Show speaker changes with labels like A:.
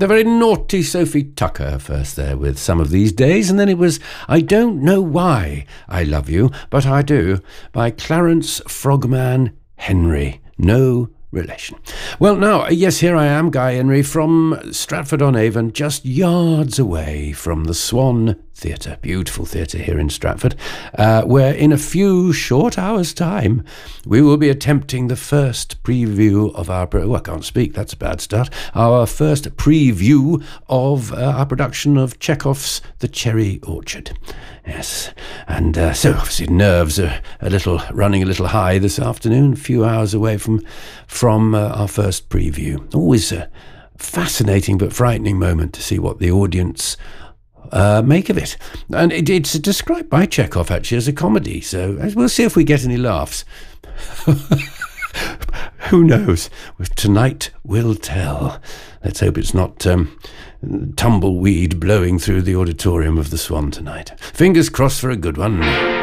A: The very naughty Sophie Tucker first there with Some of These Days, and then it was I Don't Know Why I Love You, But I Do by Clarence Frogman Henry. No relation. Well, now, yes, here I am, Guy Henry, from Stratford-on-Avon, just yards away from the Swan Theatre, beautiful theatre here in Stratford, where in a few short hours' time we will be attempting the first preview of our... I can't speak, that's a bad start. Our first preview of our production of Chekhov's The Cherry Orchard. Yes, and so obviously nerves are running a little high this afternoon, a few hours away from our first preview. Always a fascinating but frightening moment to see what the audience make of it. And it's described by Chekhov actually as a comedy, so we'll see if we get any laughs. Who knows? Tonight will tell. Let's hope it's not tumbleweed blowing through the auditorium of the Swan tonight. Fingers crossed for a good one.